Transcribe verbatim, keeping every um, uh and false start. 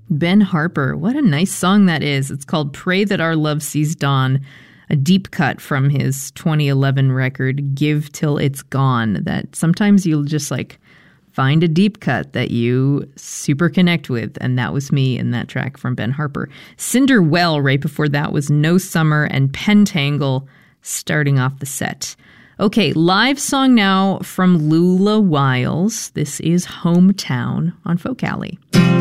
Ben Harper, what a nice song that is. It's called Pray That Our Love Sees Dawn, a deep cut from his twenty eleven record, Give Till It's Gone, that sometimes you'll just like find a deep cut that you super connect with, and that was me in that track from Ben Harper. Cinder Well, right before that, was No Summer, and Pentangle starting off the set. Okay, live song now from Lula Wiles. This is Hometown on Folk Alley.